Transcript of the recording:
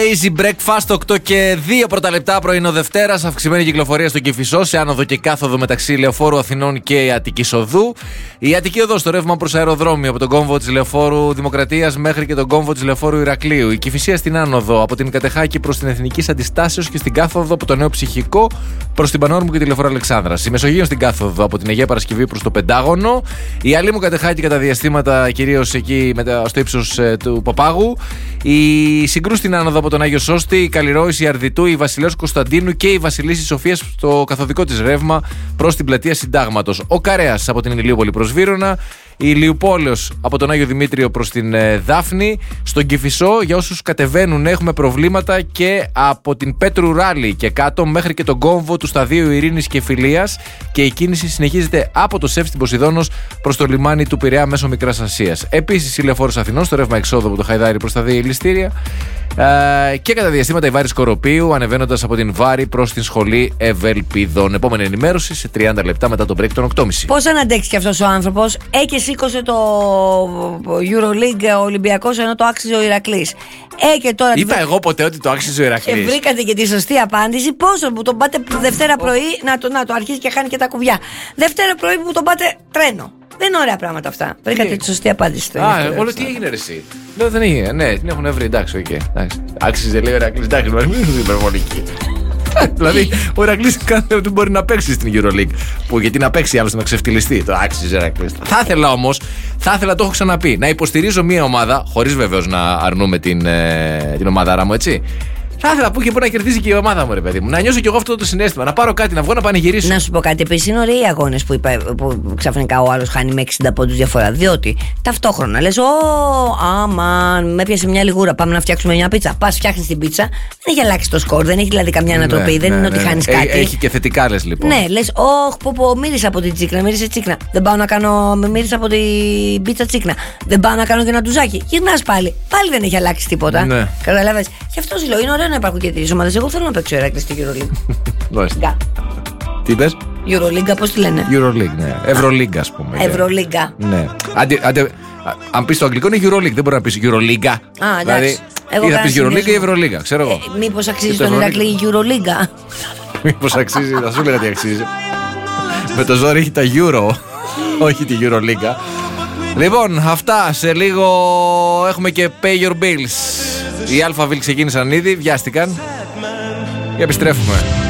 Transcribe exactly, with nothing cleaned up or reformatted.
Easy Breakfast, οκτώ και δύο πρώτα λεπτά, πρωινό Δευτέρας. Αυξημένη κυκλοφορία στον Κηφισό, σε άνοδο και κάθοδο μεταξύ Λεωφόρου Αθηνών και Αττικής Οδού. Η Αττική Οδό στο ρεύμα προς αεροδρόμιο από τον κόμβο της Λεωφόρου Δημοκρατίας μέχρι και τον κόμβο της Λεωφόρου Ηρακλείου. Η Κηφισία στην άνοδο από την Κατεχάκη προς την Εθνικής Αντιστάσεως και στην κάθοδο από το Νέο Ψυχικό προς την Πανόρμου και τη Λεωφόρο Αλεξάνδρας. Η Μεσογείο στην κάθοδο από την Αγία Παρασκευή προς το Πεντάγωνο. Η Αλήμου Κατεχάκη κατά διαστήματα κυρίως εκεί στο ύψος ε, του Παπάγου. Η Συγκρού στην άνοδο από τον Άγιο Σώστη, η Καλλιρόηση Αρδιτού, η Βασιλέως Κωνσταντίνου και η Βασιλίσσης Σοφίας στο καθοδικό της ρεύμα προς την πλατεία Συντάγματος. Ο Καρέας από την Ηλιούπολη προς Βύρωνα. Η Ηλιουπόλεως από τον Άγιο Δημήτριο προς την ε, Δάφνη. Στον Κηφισό, για όσους κατεβαίνουν, έχουμε προβλήματα και από την Πέτρου Ράλη και κάτω μέχρι και τον κόμβο του Σταδίου Ειρήνης και Φιλίας. Και η κίνηση συνεχίζεται από το ΣΕΦ στην Ποσειδώνος προς το λιμάνι του Πειραιά μέσω Μικράς Ασίας. Επίσης, η Λεωφόρος Αθηνών στο ρεύμα εξόδου από το Χαϊδάρι προς τα δύο Ηλιστήρια. Ε, και κατά διαστήματα η Βάρη Σκοροπίου ανεβαίνοντας από την Βάρη προς την Σχολή Ευελπιδών. Επόμενη ενημέρωση σε τριάντα λεπτά μετά το break των οκτώ και μισή. Πώς να αντέξει και αυτός ο άνθρωπος? Ε, και σήκωσε το EuroLeague ο Ολυμπιακός ενώ το άξιζε ο Ηρακλής. Ε, και τώρα. Είπα εγώ ποτέ ότι το άξιζε ο Ηρακλής? Και βρήκατε και τη σωστή απάντηση. Πόσο που τον πάτε Δευτέρα πρωί, να το, να το αρχίσει και χάνει και τα κουβιά. Δευτέρα πρωί που τον πάτε τρένο. Δεν είναι ωραία πράγματα αυτά. Βρήκατε τη σωστή απάντηση. Α, εγώ λέω τι έγινε ρε εσύ. Λέω δεν έγινε. Ναι, την έχουν βρει. Εντάξει, οκ. Okay. Άξιζε λέει ο Ηρακλής. Εντάξει, μην είναι υπερβολική. Δηλαδή, ο Ηρακλής κάθε ότι μπορεί να παίξει στην EuroLeague. Που γιατί να παίξει άλλωστε να ξεφτυλιστεί. Το άξιζε ο Ηρακλής. Θα ήθελα όμως, θα ήθελα, το έχω ξαναπεί, να υποστηρίζω μια ομάδα, χωρίς βεβαίως να αρνούμε την, ε, την ομάδάρα μου, έτσι. Θα ήθελα που και μπορεί να κερδίσει και η ομάδα μου, ρε παιδί μου. Να νιώσω κι εγώ αυτό το συναίσθημα. Να πάρω κάτι, να βγω να πανηγυρίσω. Να σου πω κάτι. Επίσης, είναι ωραίοι οι αγώνες που, που ξαφνικά ο άλλος χάνει με εξήντα πόντους διαφορά. Διότι ταυτόχρονα λες, Ω, αμάν, με έπιασε μια λιγούρα. Πάμε να φτιάξουμε μια πίτσα. Πας, φτιάχνεις την πίτσα. Δεν έχει αλλάξει το σκορ, δεν έχει δηλαδή καμιά ανατροπή. Ναι, δεν ναι, είναι ναι, ότι χάνεις ναι. κάτι. Έχει και θετικά λες λοιπόν. Ναι, λες, Ωχ, πω, πω, μύρισα από την τσίκνα, μύρισε τσίκνα. Δεν πάω να κάνω, μύρισα από την πίτσα τσίκνα. Δεν πάω να κάνω και ένα ντουζάκι. Γυρνάς πάλι. Πάλι δεν έχει αλλάξει τίποτα. Ναι. Καταλαβες. Γι' αυτό σου λέω, είναι ωραίο να υπάρχουν και τρεις ομάδες. Εγώ θέλω να παίξω Ηρακλή στη EuroLeague. Τι πες? EuroLeague, πώς τη λένε? EuroLeague, ναι. Ευρωλίγκα, ας πούμε. Ευρωλίγκα. Ναι. Αντε, αντε, αν πεις το αγγλικό είναι EuroLeague, δεν μπορεί να πεις EuroLeague. Α, εντάξει. Δηλαδή, ή θα πεις EuroLeague ή Ευρωλίγκα, ξέρω εγώ. Ε, μήπως αξίζει τον Ηρακλή η EuroLeague? Μήπως αξίζει, θα σου λέγα τι αξίζει. Με το ζόρι έχει τα Euro, όχι τη EuroLeague. Λοιπόν, αυτά. Σε λίγο έχουμε και Pay Your Bills. Οι Alphaville ξεκίνησαν ήδη, βιάστηκαν. Και επιστρέφουμε.